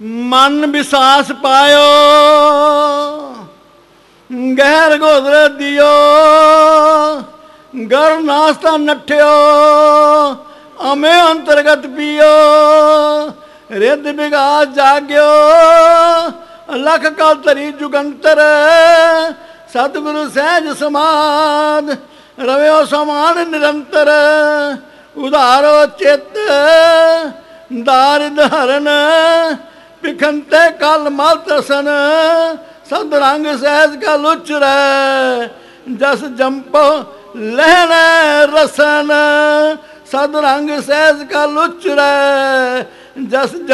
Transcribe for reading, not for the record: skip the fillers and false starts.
मन विश्वास पायो गहर गोदर दियो गर नास्ता नठ्यो अमे अंतर्गत पियो रिद विगास जाग्यो लख का तरी जुगंतर सतगुरु सहज समाध रव्यो समान निरंतर उधारो चित दारिद हरन पिखंते कल मल तसन सद रंग सहज का लुचर जस जंपो लहन रसन सद रंग सहज का लुचर जस